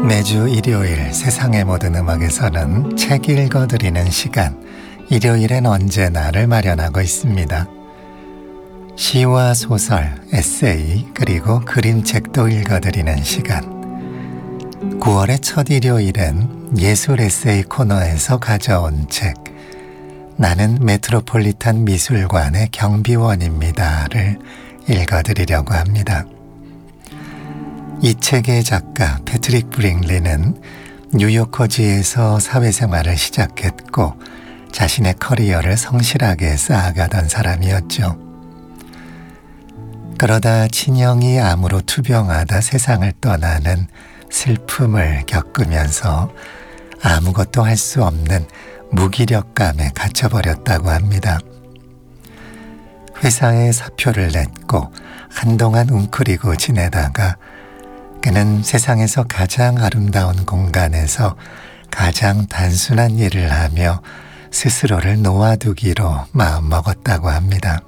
매주 일요일 세상의 모든 음악에서는 책 읽어드리는 시간, 일요일엔 언제나를 마련하고 있습니다. 시와 소설, 에세이, 그리고 그림책도 읽어드리는 시간. 9월의 첫 일요일엔 예술 에세이 코너에서 가져온 책, 나는 메트로폴리탄 미술관의 경비원입니다를 읽어드리려고 합니다. 이 책의 작가 패트릭 브링리는 뉴요커지에서 사회생활을 시작했고 자신의 커리어를 성실하게 쌓아가던 사람이었죠. 그러다 친형이 암으로 투병하다 세상을 떠나는 슬픔을 겪으면서 아무것도 할 수 없는 무기력감에 갇혀버렸다고 합니다. 회사에 사표를 냈고 한동안 웅크리고 지내다가 그는 세상에서 가장 아름다운 공간에서 가장 단순한 일을 하며 스스로를 놓아두기로 마음먹었다고 합니다.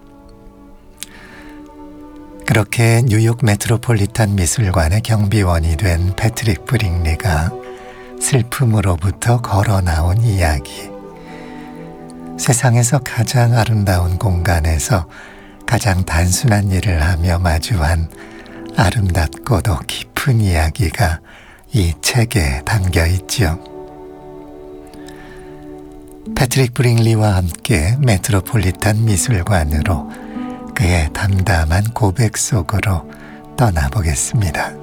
그렇게 뉴욕 메트로폴리탄 미술관의 경비원이 된 패트릭 브링리가 슬픔으로부터 걸어 나온 이야기. 세상에서 가장 아름다운 공간에서 가장 단순한 일을 하며 마주한 아름답고도 깊은 이야기가 이 책에 담겨 있지요. 패트릭 브링리와 함께 메트로폴리탄 미술관으로 그의 담담한 고백 속으로 떠나보겠습니다.